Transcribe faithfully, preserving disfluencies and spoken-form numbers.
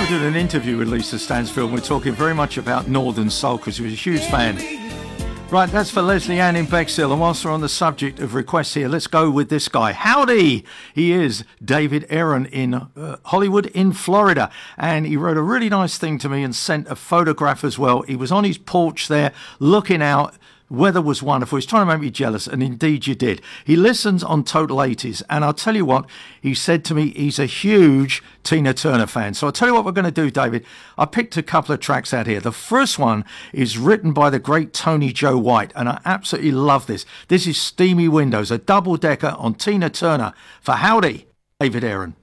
did an interview with Lisa Stansfield. We're talking very much about Northern Soul because she was a huge fan. Right, that's for Leslie Ann in Bexhill. And whilst we're on the subject of requests here, let's go with this guy. Howdy! He is David Aaron in uh, Hollywood in Florida. And he wrote a really nice thing to me and sent a photograph as well. He was on his porch there looking out. Weather was wonderful. He's trying to make me jealous, and indeed you did. He listens on Total eighties, and I'll tell you what, he said to me he's a huge Tina Turner fan. So I'll tell you what we're going to do, David. I picked a couple of tracks out here. The first one is written by the great Tony Joe White, and I absolutely love this. This is Steamy Windows, a double-decker on Tina Turner for Howdy, David Aaron.